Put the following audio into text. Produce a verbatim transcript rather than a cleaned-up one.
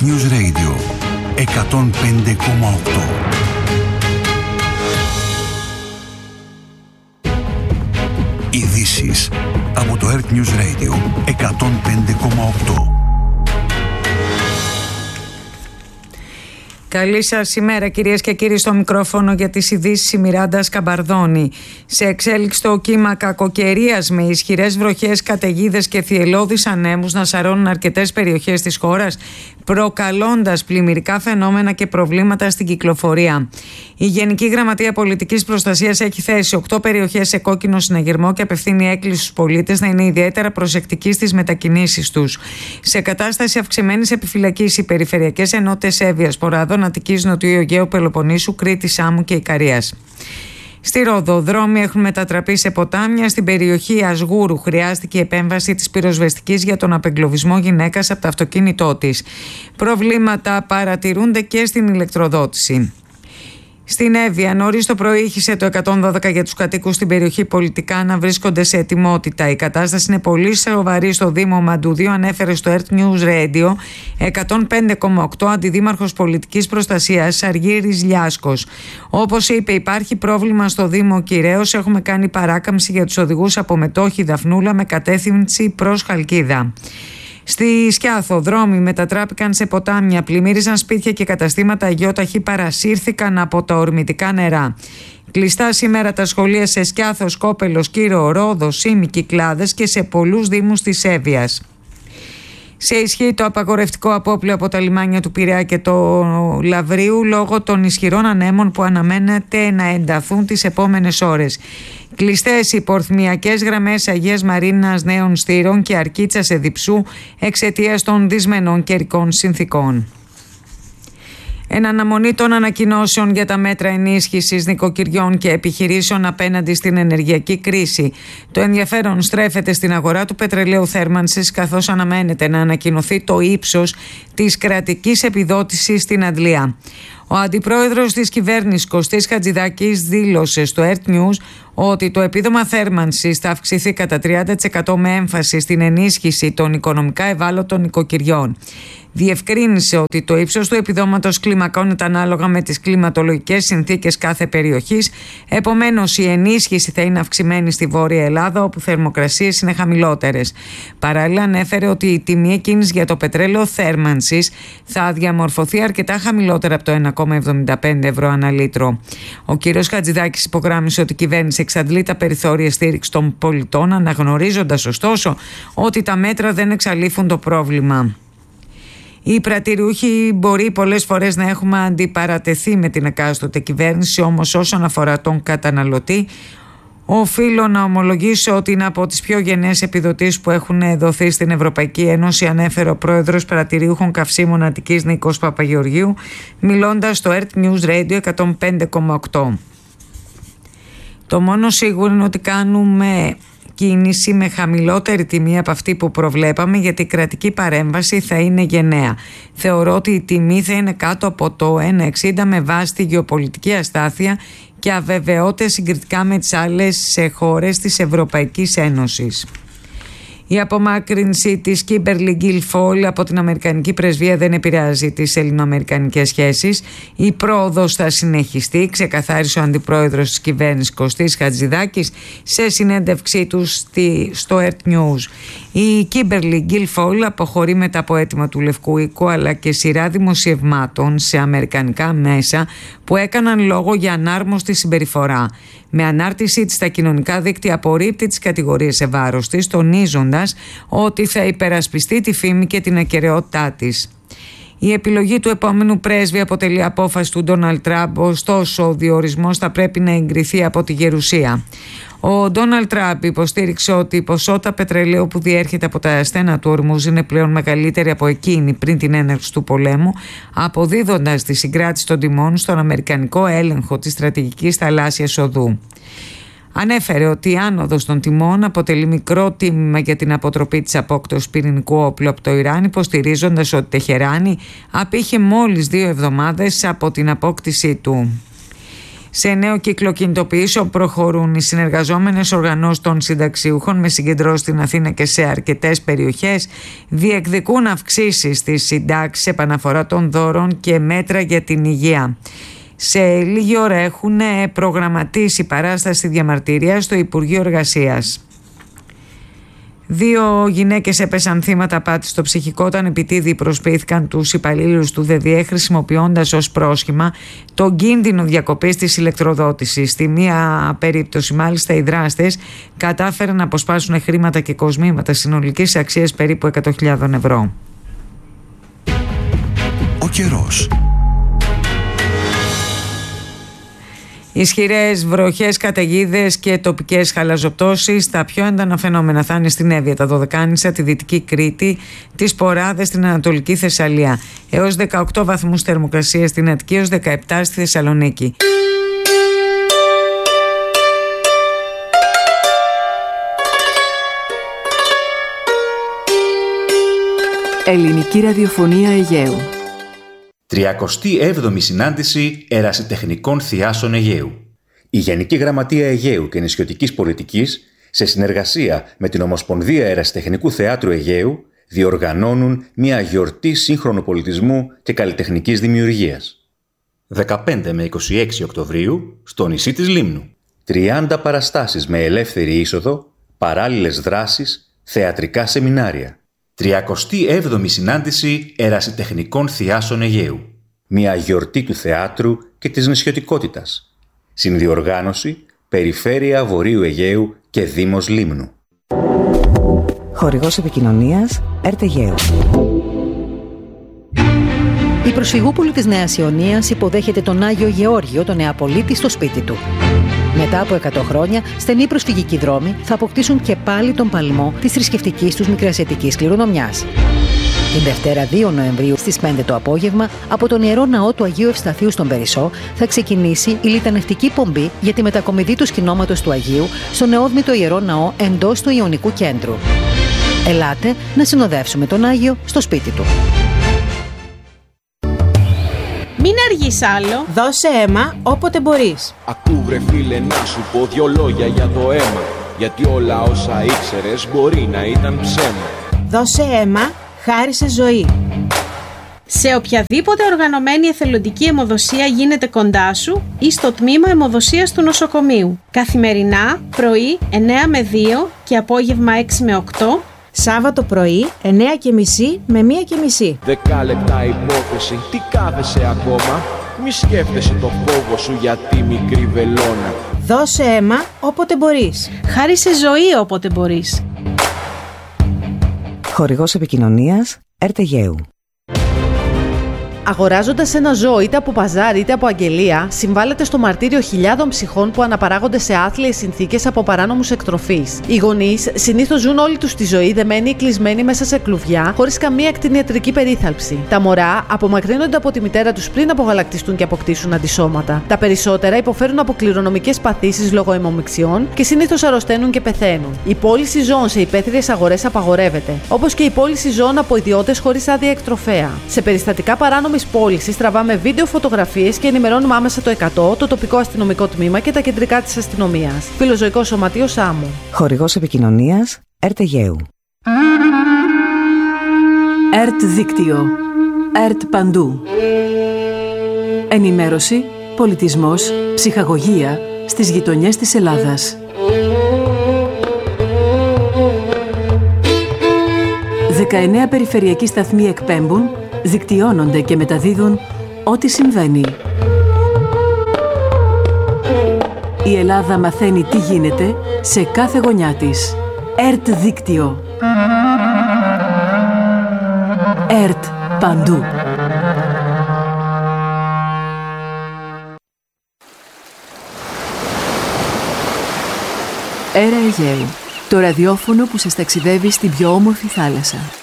News Radio εκατόν πέντε κόμμα οκτώ. Ειδήσεις από το Earth News Radio εκατόν πέντε κόμμα οκτώ. Καλή σας ημέρα, κυρίες και κύριοι, στο μικρόφωνο για τις ειδήσεις η Μιράντα Σκαμπαρδόνη. Σε εξέλιξη το κύμα κακοκαιρίας με ισχυρές βροχές, καταιγίδες και θυελλώδεις ανέμους να σαρώνουν αρκετές περιοχές της χώρας, προκαλώντας πλημμυρικά φαινόμενα και προβλήματα στην κυκλοφορία. Η Γενική Γραμματεία Πολιτικής Προστασίας έχει θέσει οκτώ περιοχές σε κόκκινο συναγερμό και απευθύνει έκκληση στους πολίτες να είναι ιδιαίτερα προσεκτικοί στις μετακινήσεις τους. Σε κατάσταση αυξημένης επιφυλακής, οι περιφερειακές ενότητες Εύβοιας, Ποράδων, Αττικής, Νοτιού Αιγαίου, Πελοποννήσου, Κρήτης, Σάμου και Ικαρίας. Στη Ρόδο, δρόμοι έχουν μετατραπεί σε ποτάμια. Στην περιοχή Ασγούρου χρειάστηκε η επέμβαση της πυροσβεστικής για τον απεγκλωβισμό γυναίκας από το αυτοκίνητό της. Προβλήματα παρατηρούνται και στην ηλεκτροδότηση. Στην Εύβοια, νωρίς το πρωί ήχησε το εκατόν δώδεκα για τους κατοίκους στην περιοχή πολιτικά να βρίσκονται σε ετοιμότητα. Η κατάσταση είναι πολύ σοβαρή στο Δήμο Μαντουδίου, ανέφερε στο Earth News Radio εκατόν πέντε κόμμα οκτώ αντιδήμαρχος πολιτικής προστασίας Αργύρης Λιάσκος. Όπως είπε, υπάρχει πρόβλημα στο Δήμο Κυραίος. Έχουμε κάνει παράκαμψη για τους οδηγούς από Μετόχη Δαφνούλα με κατεύθυνση προς Χαλκίδα. Στη Σκιάθο, δρόμοι μετατράπηκαν σε ποτάμια, πλημμύριζαν σπίτια και καταστήματα, αγιόταχοι παρασύρθηκαν από τα ορμητικά νερά. Κλειστά σήμερα τα σχολεία σε Σκιάθο, Σκόπελο, Κύρο, Ρόδο, Σύμη, Κυκλάδες και σε πολλούς δήμους της Εύβοιας. Σε ισχύ το απαγορευτικό απόπλαιο από τα λιμάνια του Πειραιά και το Λαβρίου λόγω των ισχυρών ανέμων που αναμένεται να ενταθούν τις επόμενες ώρες. Κλειστές υπορθμιακές γραμμές Αγίας Μαρίνας, Νέων Στήρων και Αρκίτσας Εδιψού εξαιτίας των δυσμενών καιρικών συνθήκων. Εν αναμονή των ανακοινώσεων για τα μέτρα ενίσχυσης νοικοκυριών και επιχειρήσεων απέναντι στην ενεργειακή κρίση, το ενδιαφέρον στρέφεται στην αγορά του πετρελαίου θέρμανσης, καθώς αναμένεται να ανακοινωθεί το ύψος της κρατικής επιδότησης στην Αντλία. Ο αντιπρόεδρος της κυβέρνησης Κωστής Χατζηδάκης δήλωσε στο Earth News ότι το επίδομα θέρμανσης θα αυξηθεί κατά τριάντα τοις εκατό με έμφαση στην ενίσχυση των οικονομικά ευάλωτων νοικοκυριών. Διευκρίνησε ότι το ύψος του επιδόματος κλιμακώνεται ανάλογα με τις κλιματολογικές συνθήκες κάθε περιοχής, επομένως η ενίσχυση θα είναι αυξημένη στη Βόρεια Ελλάδα, όπου θερμοκρασίες είναι χαμηλότερες. Παράλληλα, ανέφερε ότι η τιμή εκείνης για το πετρέλαιο θέρμανσης θα διαμορφωθεί αρκετά χαμηλότερα από το ένα κόμμα εβδομήντα πέντε ευρώ ανά λίτρο. Ο κ. Χατζηδάκης υπογράμμισε ότι η κυβέρνηση εξαντλεί τα περιθώρια στήριξη των πολιτών, αναγνωρίζοντας ωστόσο ότι τα μέτρα δεν εξαλείφουν το πρόβλημα. Οι πρατηριούχοι μπορεί πολλές φορές να έχουμε αντιπαρατεθεί με την εκάστοτε κυβέρνηση, όμως όσον αφορά τον καταναλωτή, οφείλω να ομολογήσω ότι είναι από τις πιο γενναίες επιδοτήσεις που έχουν δοθεί στην Ευρωπαϊκή Ένωση, ανέφερε ο πρόεδρος πρατηριούχων καυσίμων Αττικής Νίκος Παπαγεωργίου, μιλώντας στο Earth News Radio εκατόν πέντε κόμμα οκτώ. Το μόνο σίγουρο είναι ότι κάνουμε κίνηση με χαμηλότερη τιμή από αυτή που προβλέπαμε, γιατί η κρατική παρέμβαση θα είναι γενναία. Θεωρώ ότι η τιμή θα είναι κάτω από το ένα εξήντα με βάση τη γεωπολιτική αστάθεια και αβεβαιότητες συγκριτικά με τις άλλες χώρες της Ευρωπαϊκής Ένωσης. Η απομάκρυνση της Κίμπερλι Γκίλφολ από την Αμερικανική Πρεσβεία δεν επηρεάζει τις ελληνοαμερικανικές σχέσεις. Η πρόοδος θα συνεχιστεί, ξεκαθάρισε ο αντιπρόεδρος της κυβέρνησης Κωστής Χατζηδάκης σε συνέντευξή του στο Earth News. Η Κίμπερλι Γκίλφολ αποχωρεί μετά από αίτημα του Λευκού Οίκου, αλλά και σειρά δημοσιευμάτων σε αμερικανικά μέσα που έκαναν λόγο για ανάρμοστη συμπεριφορά. Με ανάρτησή της στα κοινωνικά δίκτυα απορρίπτει τις κατηγορίες σε βάρος της, τονίζοντας ότι θα υπερασπιστεί τη φήμη και την ακεραιότητά της. Η επιλογή του επόμενου πρέσβη αποτελεί απόφαση του Ντόναλντ Τραμπ, ωστόσο ο διορισμός θα πρέπει να εγκριθεί από τη Γερουσία. Ο Ντόναλντ Τραμπ υποστήριξε ότι η ποσότητα πετρελαίου που διέρχεται από τα στένα του Ορμούζ είναι πλέον μεγαλύτερη από εκείνη πριν την έναρξη του πολέμου, αποδίδοντας τη συγκράτηση των τιμών στον αμερικανικό έλεγχο της στρατηγικής θαλάσσιας οδού. Ανέφερε ότι η άνοδος των τιμών αποτελεί μικρό τίμημα για την αποτροπή της απόκτωσης πυρηνικού όπλου από το Ιράν, υποστηρίζοντας ότι η Τεχεράνη απήχε μόλις δύο εβδομάδες από την απόκτησή του. Σε νέο κύκλο κινητοποιήσεων προχωρούν οι συνεργαζόμενες οργανώσεις των συνταξιούχων με συγκεντρώσεις στην Αθήνα και σε αρκετές περιοχές. Διεκδικούν αυξήσεις στις συντάξεις, επαναφορά των δώρων και μέτρα για την υγεία. Σε λίγη ώρα έχουν προγραμματίσει παράσταση διαμαρτυρίας στο Υπουργείο Εργασίας. Δύο γυναίκες έπεσαν θύματα απάτης στο ψυχικό όταν επιτίδιοι προσποιήθηκαν τους υπαλλήλους του ΔΔΕ χρησιμοποιώντας ως πρόσχημα τον κίνδυνο διακοπής της ηλεκτροδότησης. Στη μία περίπτωση μάλιστα οι δράστες κατάφεραν να αποσπάσουν χρήματα και κοσμήματα συνολικής αξίας περίπου εκατό χιλιάδες ευρώ. Ο καιρός. Ισχυρές βροχές, καταιγίδες και τοπικές χαλαζοπτώσεις. Τα πιο έντονα φαινόμενα θα είναι στην Εύβοια, τα Δωδεκάνησα, τη Δυτική Κρήτη, τις Ποράδες, στην Ανατολική Θεσσαλία. Έως δεκαοκτώ βαθμούς θερμοκρασία στην Αττική, έως δεκαεπτά στη Θεσσαλονίκη. Ελληνική ραδιοφωνία Αιγαίου. τριακοστή έβδομη συνάντηση ερασιτεχνικών θειάσεων Αιγαίου. Η Γενική Γραμματεία Αιγαίου και Νησιωτικής Πολιτικής, σε συνεργασία με την Ομοσπονδία Ερασιτεχνικού Θεάτρου Αιγαίου, διοργανώνουν μια γιορτή σύγχρονου πολιτισμού και καλλιτεχνικής δημιουργίας. δεκαπέντε με είκοσι έξι Οκτωβρίου, στο νησί της Λίμνου. τριάντα παραστάσεις με ελεύθερη είσοδο, παράλληλες δράσεις, θεατρικά σεμινάρια. τριακοστή έβδομη συνάντηση ερασιτεχνικών θειάσεων Αιγαίου. Μια γιορτή του θεάτρου και της νησιωτικότητας. Συνδιοργάνωση Περιφέρεια Βορείου Αιγαίου και Δήμος Λίμνου. Χορηγός επικοινωνίας ΕΡΤ Αιγαίου. Η Προσφυγούπολη της Νέας Ιωνίας υποδέχεται τον Άγιο Γεώργιο, τον νεαπολίτη, στο σπίτι του. Μετά από εκατό χρόνια, στενοί προσφυγικοί δρόμοι θα αποκτήσουν και πάλι τον παλμό της θρησκευτικής τους μικρασιατικής κληρονομιάς. Την Δευτέρα δύο Νοεμβρίου στις πέντε το απόγευμα, από τον Ιερό Ναό του Αγίου Ευσταθείου στον Περισσό, θα ξεκινήσει η λιτανευτική πομπή για τη μετακομιδή του σκηνώματος του Αγίου στο νεόδμητο Ιερό Ναό εντός του Ιωνικού Κέντρου. Ελάτε να συνοδεύσουμε τον Άγιο στο σπίτι του. Μην αργείς άλλο, δώσε αίμα όποτε μπορείς. Ακού βρε φίλε να σου πω δυο λόγια για το αίμα. Γιατί όλα όσα ήξερες μπορεί να ήταν ψέμα. Δώσε αίμα, χάρισε ζωή. Σε οποιαδήποτε οργανωμένη εθελοντική αιμοδοσία γίνεται κοντά σου ή στο τμήμα αιμοδοσίας του νοσοκομείου. Καθημερινά, πρωί εννέα με δύο και απόγευμα έξι με οκτώ. Σάββατο πρωί, εννέα και μισή με μία και μισή. Δέκα λεπτά υπόθεση, τι κάθεσαι ακόμα. Μη σκέφτεσαι το φόβο σου για τη μικρή βελόνα. Δώσε αίμα όποτε μπορείς. Χάρισε ζωή όποτε μπορείς. Χορηγός επικοινωνίας ΕΡΤ Αιγαίου. Αγοράζοντας ένα ζώο είτε από παζάρι είτε από αγγελία, συμβάλλεται στο μαρτύριο χιλιάδων ψυχών που αναπαράγονται σε άθλιες συνθήκες από παράνομους εκτροφείς. Οι γονείς συνήθως ζουν όλη τους τη ζωή δεμένοι ή κλεισμένοι μέσα σε κλουβιά, χωρίς καμία κτηνιατρική περίθαλψη. Τα μωρά απομακρύνονται από τη μητέρα τους πριν απογαλακτιστούν και αποκτήσουν αντισώματα. Τα περισσότερα υποφέρουν από κληρονομικές παθήσεις λόγω αιμομιξιών και συνήθως αρρωσταίνουν και πεθαίνουν. Η πώληση ζώων σε υπαίθριες αγορές απαγορεύεται, όπως και η πώληση ζώων από ιδιώτες χωρίς άδεια εκτροφέα. Σε περιστατικά παράνομης πώλησης τραβάμε βίντεο, φωτογραφίες και ενημερώνουμε άμεσα το εκατό, το τοπικό αστυνομικό τμήμα και τα κεντρικά της αστυνομίας. Φιλοζωικό Σωματείο Σάμου. Χορηγός επικοινωνίας ΕΡΤ Αιγαίου. ΕΡΤ Δίκτυο. ΕΡΤ Παντού. Ενημέρωση, πολιτισμός, ψυχαγωγία στις γειτονιές της Ελλάδας. δεκαεννέα περιφερειακοί σταθμοί εκπέμπουν, δικτυώνονται και μεταδίδουν ό,τι συμβαίνει. Η Ελλάδα μαθαίνει τι γίνεται σε κάθε γωνιά της. ΕΡΤ Δίκτυο. ΕΡΤ Παντού. Έρα Αιγαίου. Το ραδιόφωνο που σας ταξιδεύει στην πιο όμορφη θάλασσα.